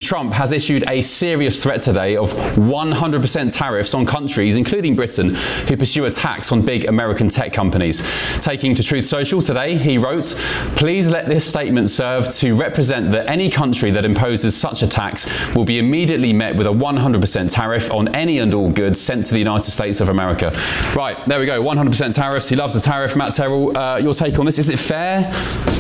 Trump has issued a serious threat today of 100% tariffs on countries, including Britain, who pursue attacks on big American tech companies. Taking to Truth Social today, he wrote, "Please let this statement serve to represent that any country that imposes such a tax will be immediately met with a 100% tariff on any and all goods sent to the United States of America." Right, there we go, 100% tariffs. He loves the tariff. Matt Terrell, your take on this? Is it fair?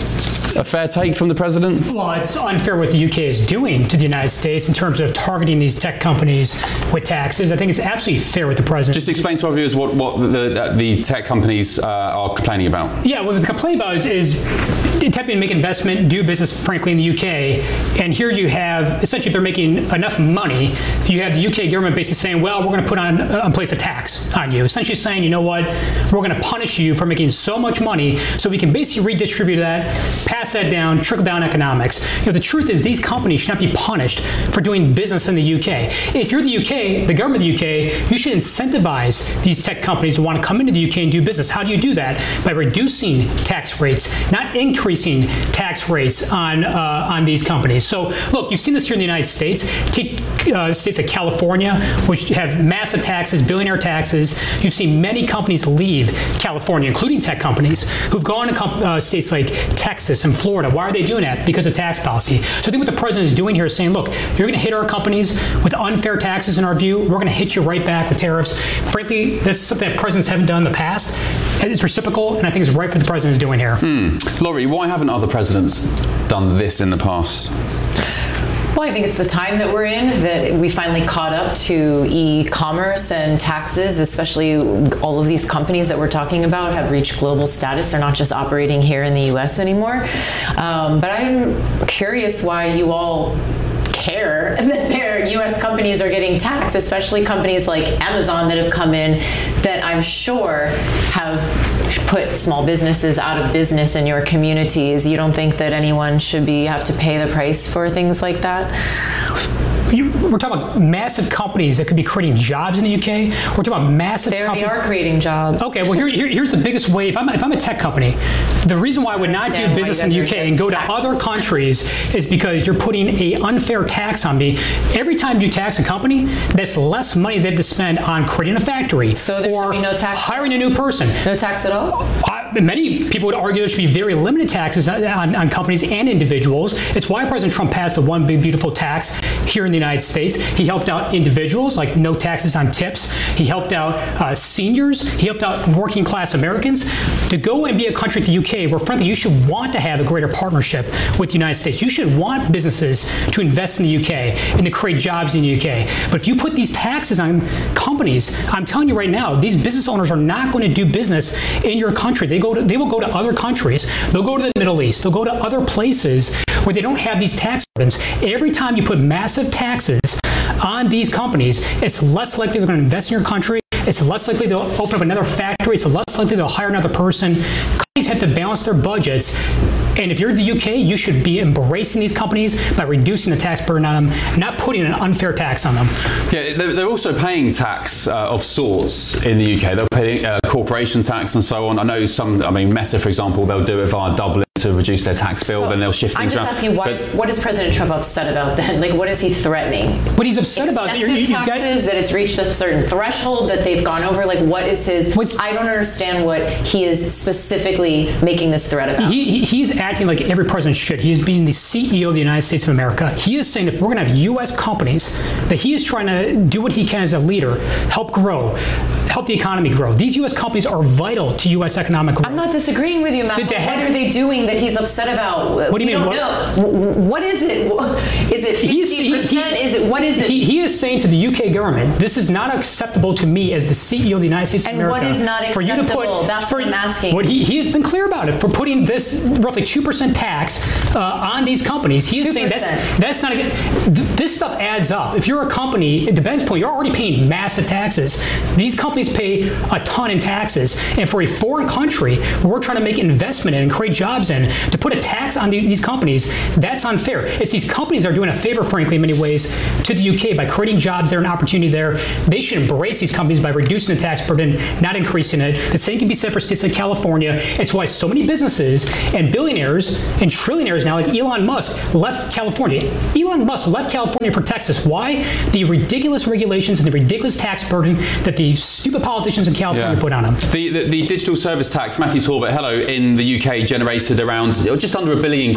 A fair take from the president? Well, it's unfair what the UK is doing to the United States in terms of targeting these tech companies with taxes. I think it's absolutely fair with the president. Just explain to our viewers what the tech companies are complaining about. Yeah, what the complaint about is attempting to make investment, do business, frankly, in the UK. And here you have, essentially, if they're making enough money, you have the UK government basically saying, well, we're going to put on place a tax on you. Essentially saying, you know what, we're going to punish you for making so much money so we can basically redistribute that, pass that down, trickle down economics. You know, the truth is these companies should not be punished for doing business in the UK. If you're the UK, the government of the UK, you should incentivize these tech companies to want to come into the UK and do business. How do you do that? By reducing tax rates, not increasing tax rates on these companies. So look, you've seen this here in the United States. Take states like California, which have massive taxes, billionaire taxes. You've seen many companies leave California, including tech companies, who've gone to states like Texas and Florida. Why are they doing that? Because of tax policy. So I think what the president is doing here is saying, look, you're going to hit our companies with unfair taxes in our view. We're going to hit you right back with tariffs. Frankly, this is something that presidents haven't done in the past. It's reciprocal, and I think it's right for the president is doing here. Laurie, why haven't other presidents done this in the past? Well, I think it's the time that we're in, that we finally caught up to e-commerce and taxes, especially all of these companies that we're talking about have reached global status. They're not just operating here in the U.S. anymore. But I'm curious why you all care that their U.S. companies are getting taxed, especially companies like Amazon that have come in that I'm sure have put small businesses out of business in your communities. You don't think that anyone should have to pay the price for things like that? We're talking about massive companies that could be creating jobs in the UK. We're talking about massive companies. They already are creating jobs. Okay, well, here's the biggest way. If I'm a tech company, the reason why I would not do business in the UK and go to other countries is because you're putting an unfair tax on me. Every time you tax a company, that's less money they have to spend on creating a factory so there or should be no tax hiring a new person. No tax at all? Many people would argue there should be very limited taxes on companies and individuals. It's why President Trump passed the One Big Beautiful Tax here in the United States. He helped out individuals, like no taxes on tips. He helped out seniors. He helped out working class Americans. To go and be a country like the UK, where frankly you should want to have a greater partnership with the United States. You should want businesses to invest in the UK and to create jobs in the UK. But if you put these taxes on companies, I'm telling you right now, these business owners are not going to do business in your country. They will go to other countries. They'll go to the Middle East. They'll go to other places where they don't have these tax burdens. Every time you put massive taxes on these companies, it's less likely they're going to invest in your country. It's less likely they'll open up another factory. It's less likely they'll hire another person. Companies have to balance their budgets. And if you're the UK, you should be embracing these companies by reducing the tax burden on them, not putting an unfair tax on them. Yeah, they're also paying tax of sorts in the UK. They're paying corporation tax and so on. I know Meta, for example, they'll do it via Dublin to reduce their tax bill, then they'll shift things around. I'm just asking, what is President Trump upset about then? Like, what is he threatening? What he's upset about is taxes, that it's reached a certain threshold, that they've gone over. Like, what is his? I don't understand what he is specifically making this threat about. He's acting like every president should. He is being the CEO of the United States of America. He is saying if we're going to have U.S. companies, that he is trying to do what he can as a leader, help the economy grow. These U.S. companies are vital to U.S. economic growth. I'm not disagreeing with you, Matt. What are they doing that he's upset about? What do you mean? What is it? Is it 50%? What is it? He is saying to the UK government, this is not acceptable to me as the CEO of the United States of America. And what is not acceptable? That's what I'm asking. He has been clear about it. For putting this roughly 2% tax on these companies, he is 2%. Saying that's not this stuff adds up. If you're a company, at the Ben's point, you're already paying massive taxes. These companies pay a ton in taxes. And for a foreign country where we're trying to make investment in and create jobs in, to put a tax on these companies, that's unfair. It's these companies that are doing a favor, frankly, frankly, in many ways, to the UK by creating jobs there and opportunity there. They should embrace these companies by reducing the tax burden, not increasing it. The same can be said for states like California. It's why so many businesses and billionaires and trillionaires now, like Elon Musk, left California. Elon Musk left California for Texas. Why? The ridiculous regulations and the ridiculous tax burden that the stupid politicians in California put on them. The digital service tax, Matthew Talbot, hello, in the UK generated around just under £1 billion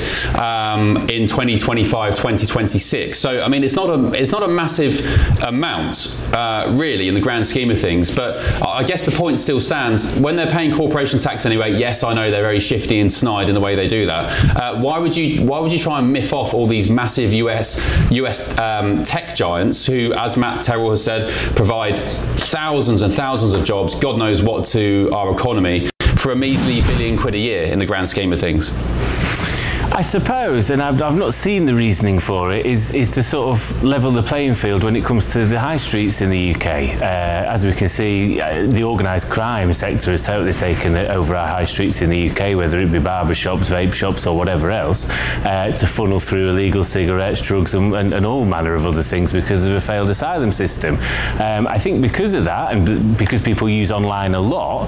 in 2025, 2026. So I mean, it's not a massive amount, really, in the grand scheme of things. But I guess the point still stands. When they're paying corporation tax anyway, yes, I know they're very shifty and snide in the way they do that. Why would you try and miff off all these massive US tech giants who, as Matt Terrell has said, provide thousands and thousands of jobs, God knows what, to our economy for a measly £1 billion a year in the grand scheme of things? I suppose, and I've not seen the reasoning for it, is to sort of level the playing field when it comes to the high streets in the UK. As we can see, the organised crime sector has totally taken over our high streets in the UK, whether it be barber shops, vape shops or whatever else, to funnel through illegal cigarettes, drugs and all manner of other things because of a failed asylum system. I think because of that, and because people use online a lot,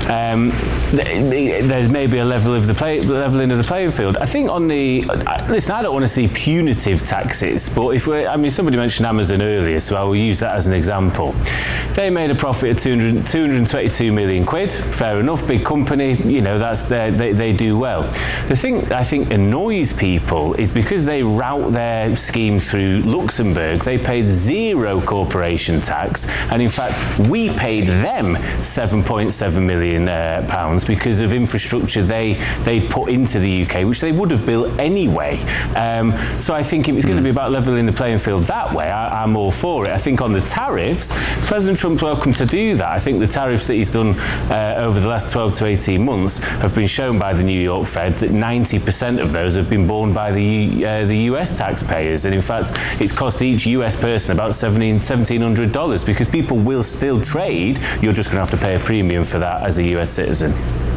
there's maybe a leveling of the playing field. I think listen, I don't want to see punitive taxes, but somebody mentioned Amazon earlier, so I will use that as an example. They made a profit of 222 million quid. Fair enough, big company, they do well. The thing I think annoys people is because they route their scheme through Luxembourg, they paid zero corporation tax, and in fact, we paid them £7.7 million pounds because of infrastructure they put into the UK, which they would have built anyway. So I think if it's going to be about levelling the playing field that way, I'm all for it. I think on the tariffs, President Trump's welcome to do that. I think the tariffs that he's done over the last 12 to 18 months have been shown by the New York Fed that 90% of those have been borne by the US taxpayers. And in fact, it's cost each US person about $1,700 because people will still trade. You're just going to have to pay a premium for that as a US citizen.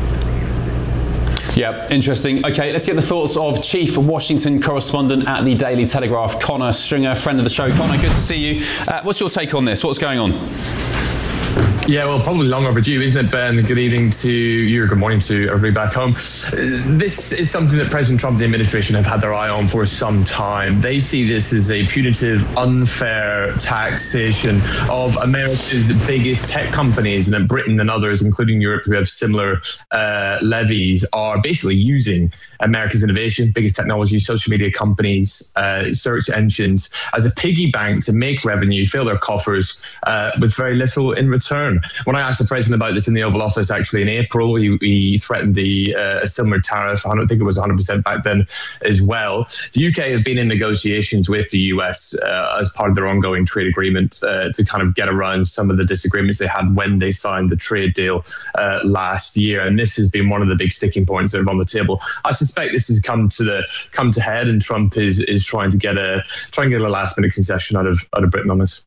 Yeah, interesting. Okay, let's get the thoughts of Chief Washington Correspondent at the Daily Telegraph, Connor Stringer, friend of the show. Connor, good to see you. What's your take on this? What's going on? Yeah, well, probably long overdue, isn't it, Ben? Good evening to you, or good morning to everybody back home. This is something that President Trump and the administration have had their eye on for some time. They see this as a punitive, unfair taxation of America's biggest tech companies, and then Britain and others, including Europe, who have similar levies, are basically using America's innovation, biggest technology, social media companies, search engines, as a piggy bank to make revenue, fill their coffers with very little in return. When I asked the president about this in the Oval Office, actually in April, he threatened a similar tariff. I don't think it was 100% back then as well. The UK have been in negotiations with the US as part of their ongoing trade agreement to kind of get around some of the disagreements they had when they signed the trade deal last year. And this has been one of the big sticking points that are on the table. I suspect this has come to head, and Trump is trying to get a last minute concession out of Britain on this.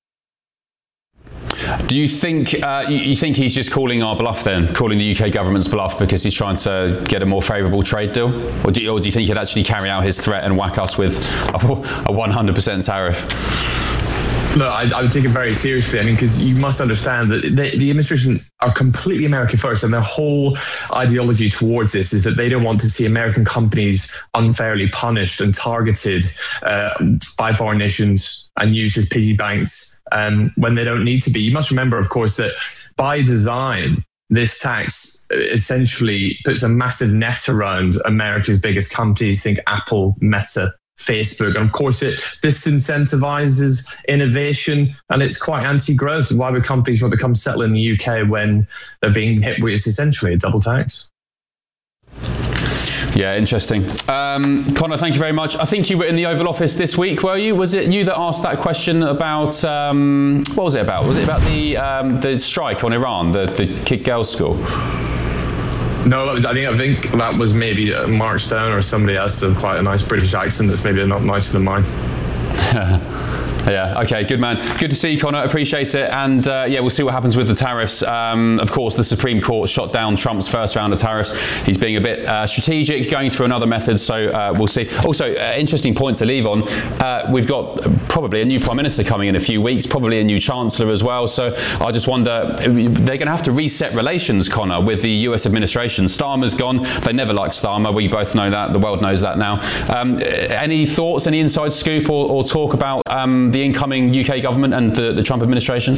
Do you think you think he's just calling our bluff then, calling the UK government's bluff because he's trying to get a more favourable trade deal? Or do you think he'd actually carry out his threat and whack us with a 100% tariff? No, I would take it very seriously. I mean, because you must understand that the administration are completely America first, and their whole ideology towards this is that they don't want to see American companies unfairly punished and targeted by foreign nations and used as piggy banks when they don't need to be. You must remember, of course, that by design, this tax essentially puts a massive net around America's biggest companies. Think Apple, Meta, Facebook. And of course, it disincentivizes innovation, and it's quite anti-growth. Why would companies want to come settle in the UK when they're being hit with essentially a double tax? Yeah, interesting. Connor, thank you very much. I think you were in the Oval Office this week, were you? Was it you that asked that question about, what was it about? Was it about the strike on Iran, the Kid Girls School? No, I think that was maybe Mark Stone or somebody else with quite a nice British accent that's maybe not nicer than mine. Yeah, okay, good man. Good to see you, Connor. Appreciate it. And we'll see what happens with the tariffs. Of course, the Supreme Court shot down Trump's first round of tariffs. He's being a bit strategic, going through another method, so we'll see. Also, interesting point to leave on. We've got probably a new Prime Minister coming in a few weeks, probably a new Chancellor as well. So I just wonder, they're going to have to reset relations, Connor, with the US administration. Starmer's gone. They never liked Starmer. We both know that. The world knows that now. Any thoughts, any inside scoop or talk about the incoming UK government and the Trump administration?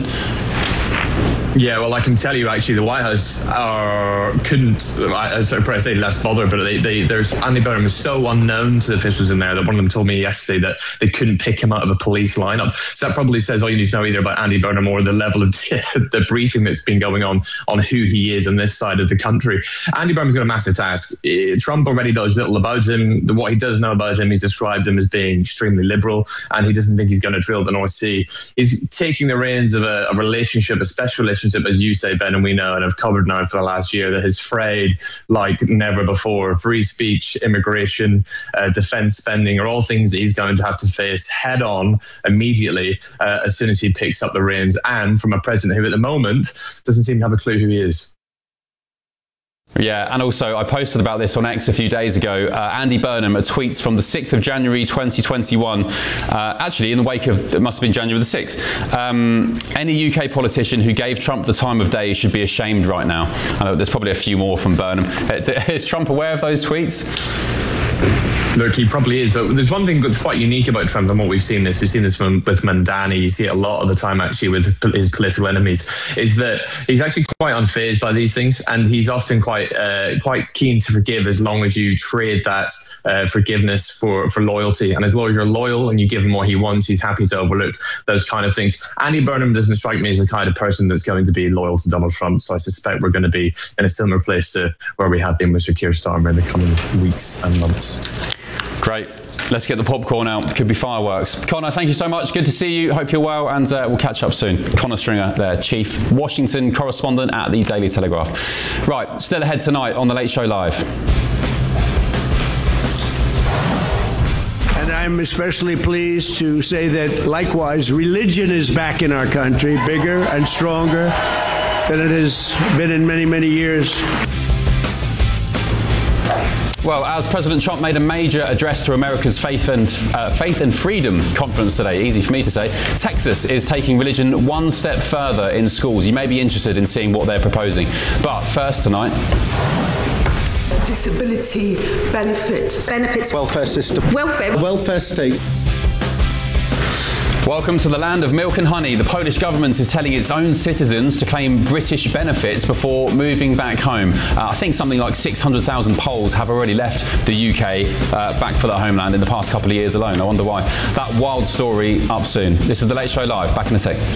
Yeah, well, I can tell you actually, the White House couldn't. I say less bothered, but there's Andy Burnham is so unknown to the officials in there that one of them told me yesterday that they couldn't pick him out of a police lineup. So that probably says all you need to know either about Andy Burnham or the level of the briefing that's been going on who he is on this side of the country. Andy Burnham's got a massive task. Trump already knows little about him. What he does know about him, he's described him as being extremely liberal, and he doesn't think he's going to drill the North Sea. He's taking the reins of a relationship, a special relationship, as you say, Ben, and we know and have covered now for the last year, that has frayed like never before. Free speech, immigration, defense spending are all things that he's going to have to face head on immediately as soon as he picks up the reins, and from a president who at the moment doesn't seem to have a clue who he is. Yeah, and also I posted about this on X a few days ago. Andy Burnham, a tweet from the 6th of January 2021, actually in the wake of, it must have been January the 6th. Any UK politician who gave Trump the time of day should be ashamed right now. I know there's probably a few more from Burnham. Is Trump aware of those tweets? Look, he probably is, but there's one thing that's quite unique about Trump and what we've seen this with Mandani, you see it a lot of the time actually with his political enemies, is that he's actually quite unfazed by these things, and he's often quite keen to forgive as long as you trade that forgiveness for loyalty. And as long as you're loyal and you give him what he wants, he's happy to overlook those kind of things. Andy Burnham doesn't strike me as the kind of person that's going to be loyal to Donald Trump, so I suspect we're going to be in a similar place to where we have been with Sir Keir Starmer in the coming weeks and months. Great. Let's get the popcorn out. Could be fireworks. Connor, thank you so much. Good to see you. Hope you're well, and we'll catch up soon. Connor Stringer, their chief Washington correspondent at the Daily Telegraph. Right, still ahead tonight on The Late Show Live. And I'm especially pleased to say that, likewise, religion is back in our country, bigger and stronger than it has been in many, many years. Well, as President Trump made a major address to America's Faith and Freedom conference today, easy for me to say, Texas is taking religion one step further in schools. You may be interested in seeing what they're proposing. But first tonight... Disability benefits. Welfare system. Welfare state. Welcome to the land of milk and honey. The Polish government is telling its own citizens to claim British benefits before moving back home. I think something like 600,000 Poles have already left the UK back for their homeland in the past couple of years alone. I wonder why. That wild story up soon. This is The Late Show Live. Back in a sec.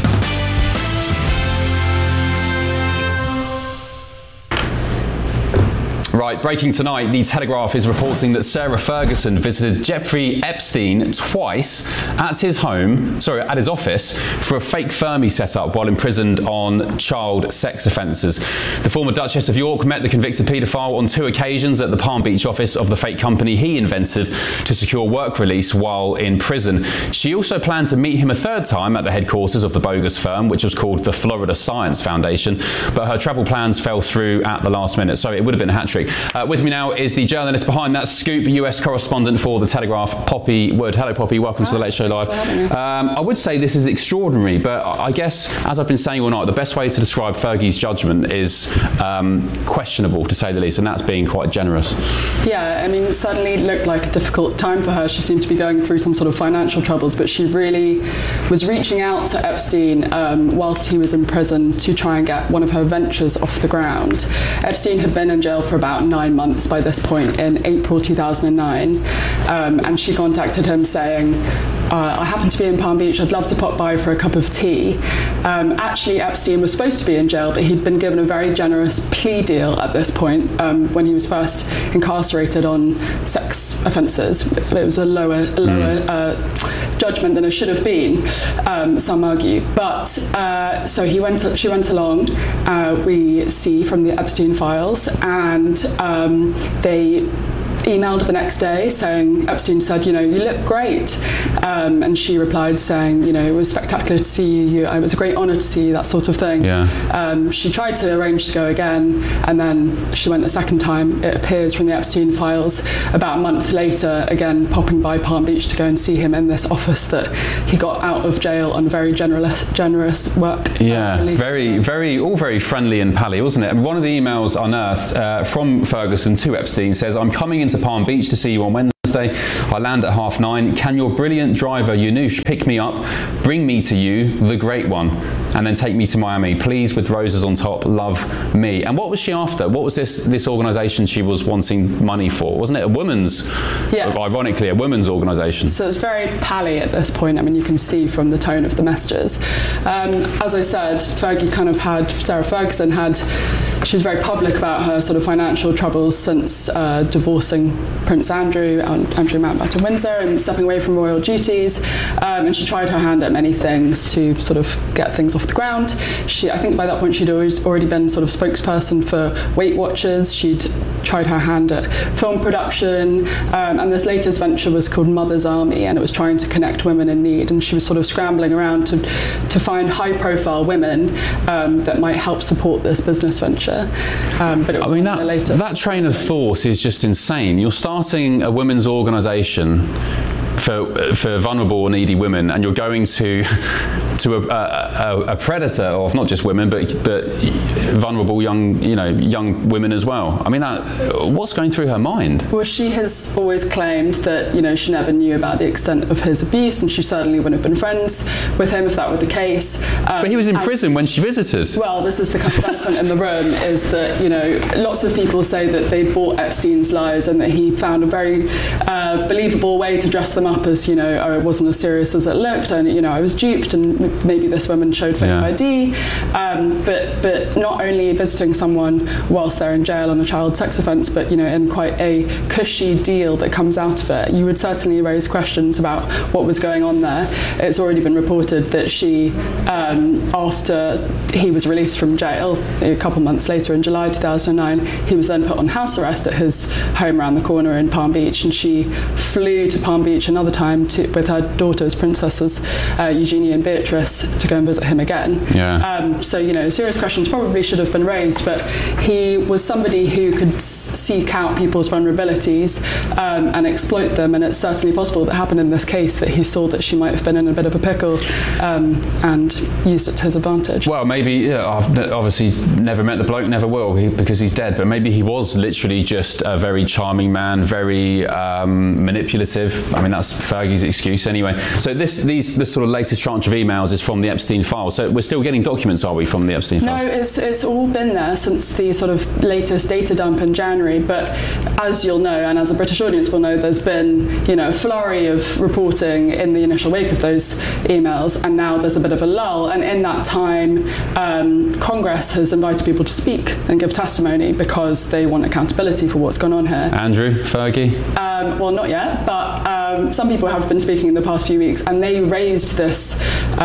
Right, breaking tonight, The Telegraph is reporting that Sarah Ferguson visited Jeffrey Epstein twice at his office for a fake Fermi setup while imprisoned on child sex offences. The former Duchess of York met the convicted paedophile on 2 occasions at the Palm Beach office of the fake company he invented to secure work release while in prison. She also planned to meet him a 3rd time at the headquarters of the bogus firm, which was called the Florida Science Foundation, but her travel plans fell through at the last minute, so it would have been a hat-trick. With me now is the journalist behind that scoop, US correspondent for The Telegraph, Poppy Wood. Hello, Poppy. Welcome to The Late Show Live. I would say this is extraordinary, but I guess, as I've been saying all night, the best way to describe Fergie's judgment is questionable, to say the least, and that's being quite generous. Yeah, I mean, it certainly looked like a difficult time for her. She seemed to be going through some sort of financial troubles, but she really was reaching out to Epstein whilst he was in prison to try and get one of her ventures off the ground. Epstein had been in jail for about 9 months by this point in April 2009, and she contacted him saying, I happen to be in Palm Beach, I'd love to pop by for a cup of tea. Actually, Epstein was supposed to be in jail, but he'd been given a very generous plea deal at this point when he was first incarcerated on sex offences. It was a lower judgment than it should have been, some argue. But so she went along, we see from the Epstein files, and emailed the next day saying, Epstein said, you look great. And she replied saying, it was spectacular to see you. It was a great honour to see you, that sort of thing. Yeah. She tried to arrange to go again, and then she went a second time. It appears from the Epstein files about a month later, again popping by Palm Beach to go and see him in this office that he got out of jail on very generous work. Yeah, all very friendly and pally, wasn't it? And one of the emails unearthed from Ferguson to Epstein says, I'm coming into Palm Beach to see you on Wednesday. I land at 9:30. Can your brilliant driver Yanush pick me up, bring me to you, the great one, and then take me to Miami, please, with roses on top, love me. And what was she after? What was this organisation she was wanting money for? Wasn't it a women's, ironically, a women's organisation? So it's very pally at this point. I mean, you can see from the tone of the messages. As I said, Sarah Ferguson she was very public about her sort of financial troubles since divorcing Prince Andrew Mountbatten Windsor and stepping away from royal duties. And she tried her hand at many things to sort of get things off the ground. I think by that point she'd already been sort of spokesperson for Weight Watchers. She'd tried her hand at film production. And this latest venture was called Mother's Army, and it was trying to connect women in need. And she was sort of scrambling around to find high-profile women that might help support this business venture. But it was that train of thought is just insane. You're starting a women's organisation for vulnerable or needy women, and you're going to a predator of not just women but vulnerable young women as well. I mean, what's going through her mind? Well, she has always claimed that she never knew about the extent of his abuse, and she certainly wouldn't have been friends with him if that were the case. But he was in prison when she visited. Well, this is the kind of elephant in the room, is that lots of people say that they bought Epstein's lies and that he found a very believable way to dress them up as it wasn't as serious as it looked, and I was duped, and maybe this woman showed fake ID, but not only visiting someone whilst they're in jail on a child sex offence, but in quite a cushy deal that comes out of it, you would certainly raise questions about what was going on there. It's already been reported that she, after he was released from jail a couple months later in July 2009, he was then put on house arrest at his home around the corner in Palm Beach, and she flew to Palm Beach another time with her daughters, princesses Eugenie and Beatrice, to go and visit him again. So serious questions probably should have been raised, but he was somebody who could seek out people's vulnerabilities and exploit them, and it's certainly possible that happened in this case, that he saw that she might have been in a bit of a pickle and used it to his advantage. Well, maybe, I've obviously never met the bloke, never will, because he's dead, but maybe he was literally just a very charming man, very manipulative. I mean, that's Fergie's excuse anyway. So this sort of latest tranche of emails is from the Epstein files. So we're still getting documents, are we, from the Epstein files? No, it's all been there since the sort of latest data dump in January. But as you'll know, and as a British audience will know, there's been a flurry of reporting in the initial wake of those emails, and now there's a bit of a lull. And in that time, Congress has invited people to speak and give testimony because they want accountability for what's gone on here. Andrew, Fergie? Well, not yet, but some people have been speaking in the past few weeks, and they raised this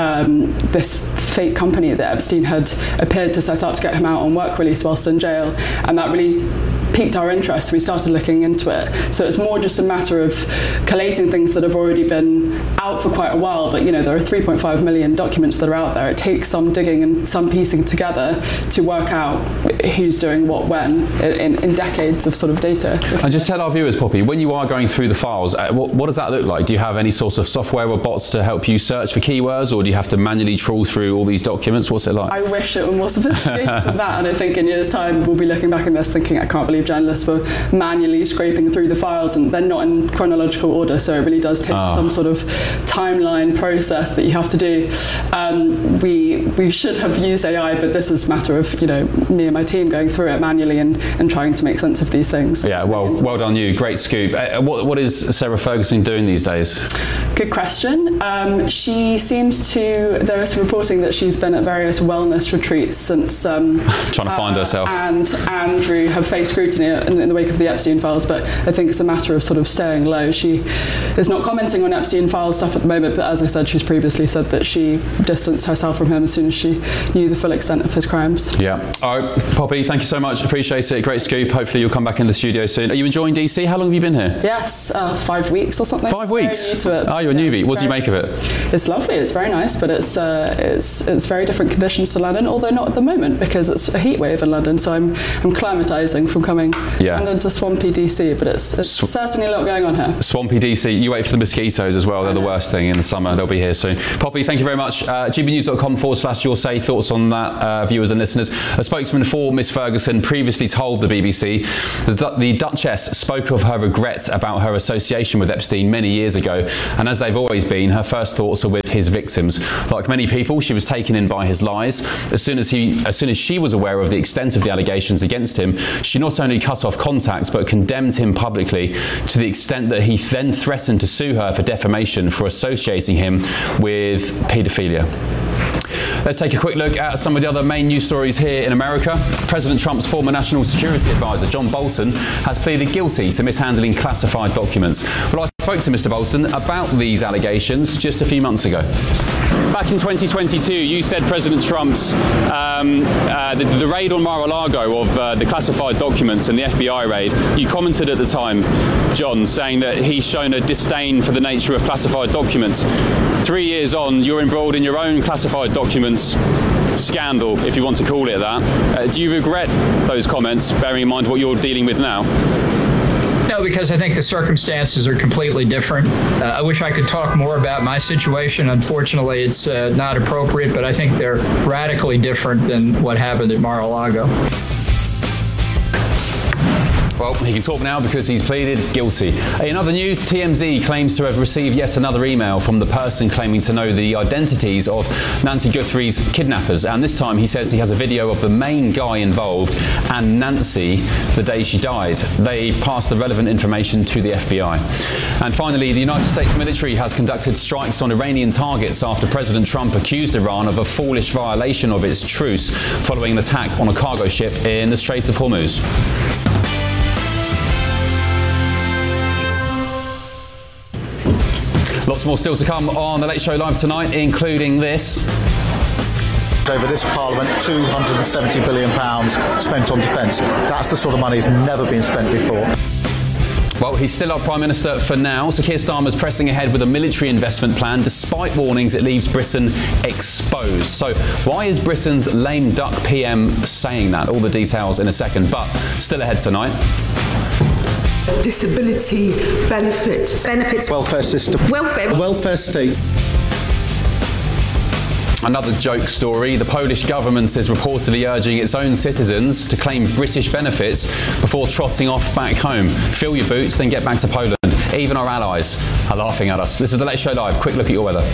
fake company that Epstein had appeared to set up to get him out on work release whilst in jail, and that really piqued our interest. We started looking into it. So it's more just a matter of collating things that have already been out for quite a while, but there are 3.5 million documents that are out there. It takes some digging and some piecing together to work out who's doing what when in decades of sort of data. And just tell our viewers, Poppy, when you are going through the files, what does that look like? Do you have any sort of software or bots to help you search for keywords, or do you have to manually trawl through all these documents? What's it like? I wish it were more sophisticated than that, and I think in years' time we'll be looking back in this thinking, I can't believe journalists were manually scraping through the files, and they're not in chronological order, so it really does take some sort of timeline process that you have to do. We should have used AI, but this is a matter of me and my team going through it manually and trying to make sense of these things. Yeah, well done you, great scoop. What is Sarah Ferguson doing these days? Good question. She seems to, there is reporting that she's been at various wellness retreats since trying to find herself. And Andrew have faced scrutiny in the wake of the Epstein files, but I think it's a matter of sort of staying low. She is not commenting on Epstein file stuff at the moment, but as I said, she's previously said that she distanced herself from him as soon as she knew the full extent of his crimes. Yeah. All right, Poppy, thank you so much. Appreciate it. Great scoop. Hopefully you'll come back in the studio soon. Are you enjoying DC? How long have you been here? Yes, 5 weeks or something. 5 weeks? Very new to it. Oh, you're a newbie. What do you make of it? It's lovely. It's very nice, but it's very different conditions to London, although not at the moment because it's a heat wave in London, so I'm acclimatising from coming London to swampy DC, but it's certainly a lot going on here. Swampy DC. You wait for the mosquitoes as well. They're the worst thing in the summer. They'll be here soon. Poppy, thank you very much. gbnews.com/your say. Thoughts on that, viewers and listeners. A spokesman for Miss Ferguson previously told the BBC that the Duchess spoke of her regrets about her association with Epstein many years ago, and as they've always been, her first thoughts are with his victims. Like many people, she was taken in by his lies. As soon as she was aware of the extent of the allegations against him, she not only cut off contact but condemned him publicly, to the extent that he then threatened to sue her for defamation for associating him with paedophilia. Let's take a quick look at some of the other main news stories here in America. President Trump's former National Security Advisor, John Bolton, has pleaded guilty to mishandling classified documents. Well, I spoke to Mr. Bolton about these allegations just a few months ago. Back in 2022, you said President Trump's the raid on Mar-a-Lago of the classified documents and the FBI raid, you commented at the time, John, saying that he's shown a disdain for the nature of classified documents. 3 years on, you're embroiled in your own classified documents scandal, if you want to call it that. Do you regret those comments, bearing in mind what you're dealing with now? No, because I think the circumstances are completely different. I wish I could talk more about my situation. Unfortunately, it's not appropriate, but I think they're radically different than what happened at Mar-a-Lago. Well, he can talk now because he's pleaded guilty. In other news, TMZ claims to have received yet another email from the person claiming to know the identities of Nancy Guthrie's kidnappers. And this time he says he has a video of the main guy involved and Nancy the day she died. They've passed the relevant information to the FBI. And finally, the United States military has conducted strikes on Iranian targets after President Trump accused Iran of a foolish violation of its truce following an attack on a cargo ship in the Strait of Hormuz. Lots more still to come on The Late Show Live tonight, including this. Over this Parliament, £270 billion spent on defence. That's the sort of money that's never been spent before. Well, he's still our Prime Minister for now. Sir Keir Starmer's pressing ahead with a military investment plan, despite warnings it leaves Britain exposed. So why is Britain's lame duck PM saying that? All the details in a second, but still ahead tonight. Disability benefits. Welfare system. Welfare state. Another joke story. The Polish government is reportedly urging its own citizens to claim British benefits before trotting off back home. Fill your boots, then get back to Poland. Even our allies are laughing at us. This is The Late Show Live. Quick look at your weather.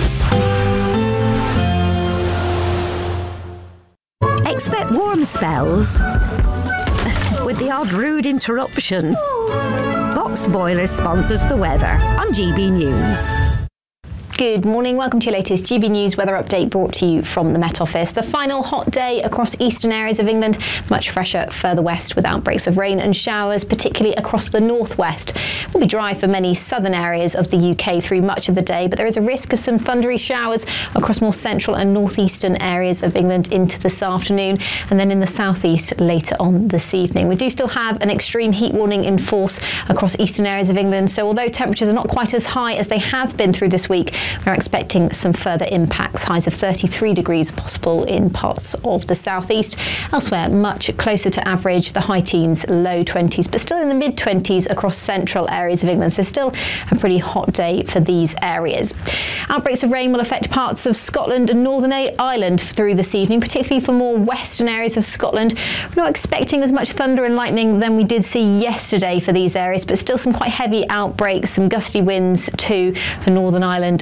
Expect warm spells with the odd rude interruption. Box Boilers sponsors the weather on GB News. Good morning, welcome to your latest GB News weather update brought to you from the Met Office. The final hot day across eastern areas of England, much fresher further west with outbreaks of rain and showers, particularly across the northwest. It will be dry for many southern areas of the UK through much of the day, but there is a risk of some thundery showers across more central and northeastern areas of England into this afternoon, and then in the southeast later on this evening. We do still have an extreme heat warning in force across eastern areas of England, so although temperatures are not quite as high as they have been through this week, we're expecting some further impacts. Highs of 33 degrees possible in parts of the southeast. Elsewhere, much closer to average, the high teens, low 20s, but still in the mid 20s across central areas of England. So still a pretty hot day for these areas. Outbreaks of rain will affect parts of Scotland and Northern Ireland through this evening, particularly for more western areas of Scotland. We're not expecting as much thunder and lightning than we did see yesterday for these areas, but still some quite heavy outbreaks, some gusty winds too for Northern Ireland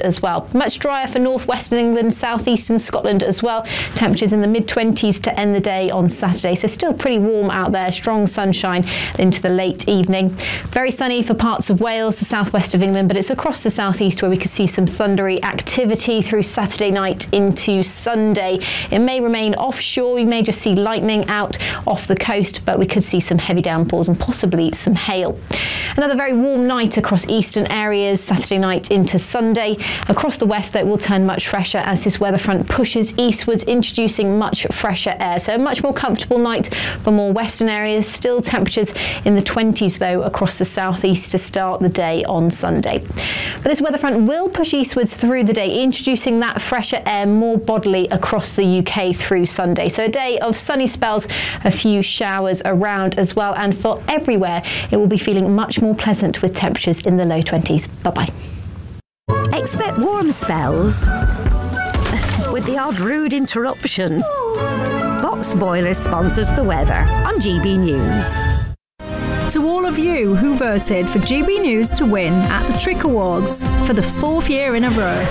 as well. Much drier for northwestern England, southeastern Scotland as well. Temperatures in the mid-20s to end the day on Saturday, so still pretty warm out there. Strong sunshine into the late evening. Very sunny for parts of Wales, the southwest of England, but it's across the southeast where we could see some thundery activity through Saturday night into Sunday. It may remain offshore. We may just see lightning out off the coast, but we could see some heavy downpours and possibly some hail. Another very warm night across eastern areas Saturday night into Sunday. Across the west, though, it will turn much fresher as this weather front pushes eastwards, introducing much fresher air. So a much more comfortable night for more western areas. Still temperatures in the 20s, though, across the southeast to start the day on Sunday. But this weather front will push eastwards through the day, introducing that fresher air more bodily across the UK through Sunday. So a day of sunny spells, a few showers around as well, and for everywhere it will be feeling much more pleasant with temperatures in the low 20s. Bye-bye. Expect warm spells with the odd rude interruption. Box Boilers sponsors the weather on GB News. To all of you who voted for GB News to win at the Trick Awards for the 4th year in a row.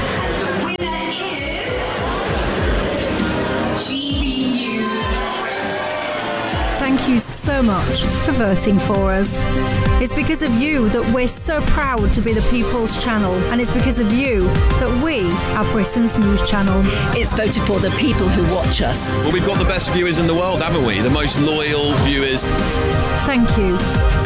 Thank you so much for voting for us. It's because of you that we're so proud to be the People's Channel, and it's because of you that we are Britain's news channel. It's voted for the people who watch us. Well, we've got the best viewers in the world, haven't we? The most loyal viewers. Thank you.